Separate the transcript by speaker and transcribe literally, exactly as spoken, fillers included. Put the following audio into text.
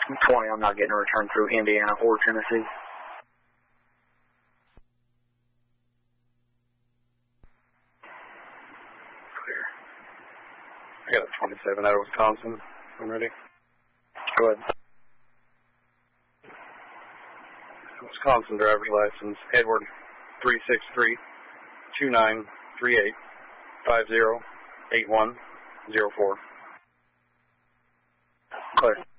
Speaker 1: twenty, I'm not getting a return through Indiana or Tennessee.
Speaker 2: Clear. I got a twenty-seven out of Wisconsin. I'm ready.
Speaker 1: Go ahead.
Speaker 2: Wisconsin driver's license, Edward three six three, two nine three eight, five zero eight one zero four.
Speaker 1: Clear.